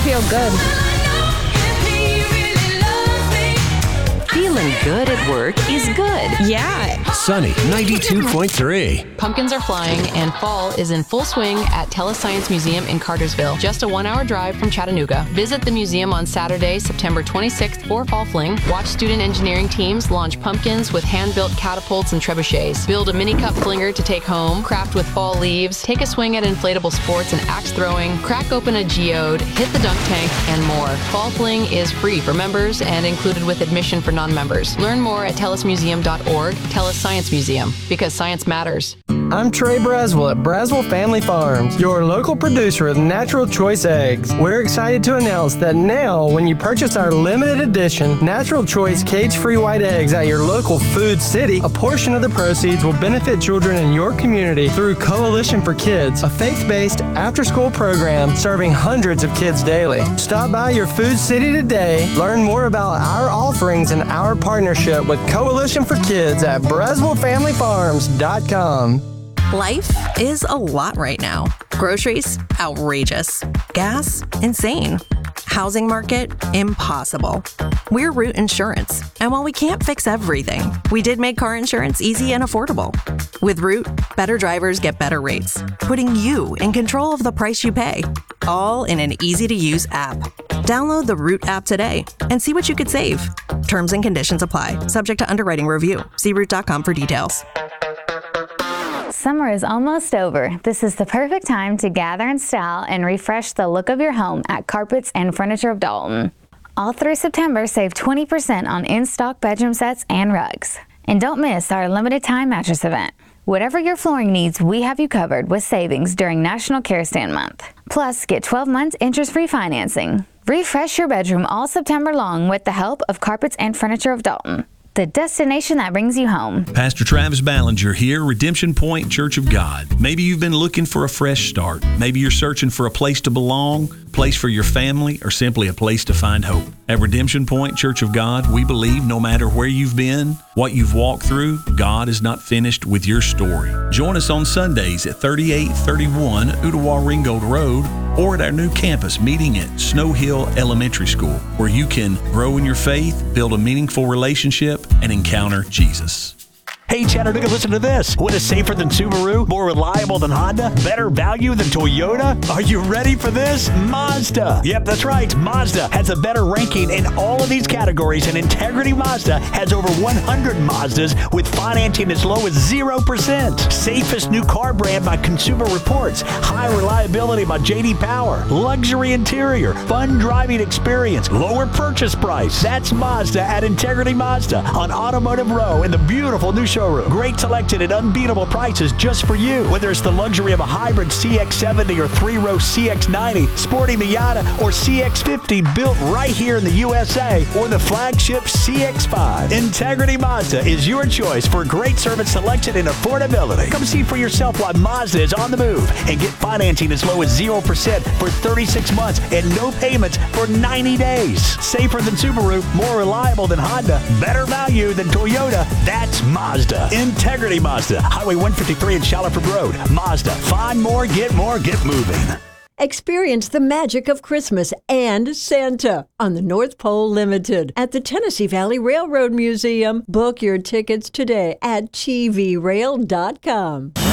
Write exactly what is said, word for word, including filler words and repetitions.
feel good. Feeling good at work is good. Yeah. Sunny ninety-two point three. Pumpkins are flying and fall is in full swing at Telescience Museum in Cartersville, just a one-hour drive from Chattanooga. Visit the museum on Saturday, September twenty-sixth for Fall Fling. Watch student engineering teams launch pumpkins with hand-built catapults and trebuchets. Build a mini cup flinger to take home. Craft with fall leaves. Take a swing at inflatable sports and axe throwing. Crack open a geode. Hit the dunk tank and more. Fall Fling is free for members and included with admission for non-members. Learn more at teles museum dot org. Teles Science Museum, because science matters. I'm Trey Braswell at Braswell Family Farms, your local producer of Natural Choice Eggs. We're excited to announce that now, when you purchase our limited edition Natural Choice cage-free white eggs at your local Food City, a portion of the proceeds will benefit children in your community through Coalition for Kids, a faith-based after-school program serving hundreds of kids daily. Stop by your Food City today, learn more about our offerings and our partnership with Coalition for Kids at braswell family farms dot com. Life is a lot right now. Groceries, outrageous. Gas, insane. Housing market, impossible. We're Root Insurance, and while we can't fix everything, we did make car insurance easy and affordable. With Root, better drivers get better rates, putting you in control of the price you pay, all in an easy-to-use app. Download the Root app today and see what you could save. Terms and conditions apply, subject to underwriting review. See root dot com for details. Summer is almost over. This is the perfect time to gather in style and refresh the look of your home at Carpets and Furniture of Dalton. All through September, save twenty percent on in-stock bedroom sets and rugs. And don't miss our limited time mattress event. Whatever your flooring needs, we have you covered with savings during National Care Stand Month. Plus, get twelve months interest-free financing. Refresh your bedroom all September long with the help of Carpets and Furniture of Dalton, the destination that brings you home. Pastor Travis Ballinger here, Redemption Point Church of God. Maybe you've been looking for a fresh start. Maybe you're searching for a place to belong, a place for your family, or simply a place to find hope. At Redemption Point Church of God, we believe no matter where you've been, what you've walked through, God is not finished with your story. Join us on Sundays at thirty-eight thirty-one Ottawa Ringgold Road, or at our new campus meeting at Snow Hill Elementary School, where you can grow in your faith, build a meaningful relationship, and encounter Jesus. Hey, Chattanooga, listen to this. What is safer than Subaru? More reliable than Honda? Better value than Toyota? Are you ready for this? Mazda. Yep, that's right. Mazda has a better ranking in all of these categories, and Integrity Mazda has over one hundred Mazdas with financing as low as zero percent. Safest new car brand by Consumer Reports. High reliability by J D Power. Luxury interior. Fun driving experience. Lower purchase price. That's Mazda at Integrity Mazda on Automotive Row in the beautiful new showroom. Great selected at unbeatable prices just for you. Whether it's the luxury of a hybrid C X seventy or three-row C X ninety, sporty Miata, or C X fifty built right here in the U S A, or the flagship C X five. Integrity Mazda is your choice for great service selection and affordability. Come see for yourself why Mazda is on the move and get financing as low as zero percent for thirty-six months and no payments for ninety days. Safer than Subaru, more reliable than Honda, better value than Toyota. That's Mazda. Integrity Mazda, Highway one fifty-three in Shaliford Road. Mazda, find more, get more, get moving. Experience the magic of Christmas and Santa on the North Pole Limited at the Tennessee Valley Railroad Museum. Book your tickets today at T V rail dot com.